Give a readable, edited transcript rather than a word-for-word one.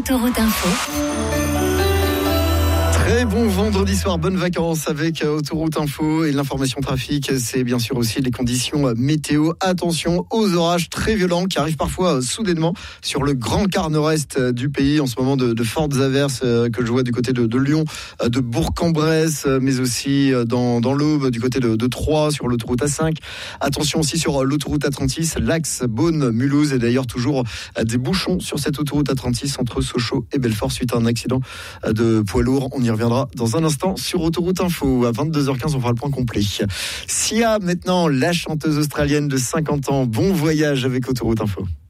Autoroute Info. Très bon vendredi soir, bonnes vacances avec Autoroute Info et l'information trafic, c'est bien sûr aussi les conditions météo. Attention aux orages très violents qui arrivent parfois soudainement sur le grand quart nord-est du pays. En ce moment, de fortes averses que je vois du côté de Lyon, de Bourg-en-Bresse, mais aussi dans l'Aube, du côté de Troyes, sur l'autoroute A5. Attention aussi sur l'autoroute A36, l'axe Beaune-Mulhouse, et d'ailleurs toujours des bouchons sur cette autoroute A36 entre Sochaux et Belfort suite à un accident de poids lourd. On y reviendra dans un instant sur Autoroute Info. À 22h15, on fera le point complet. Sia, maintenant, la chanteuse australienne de 50 ans. Bon voyage avec Autoroute Info.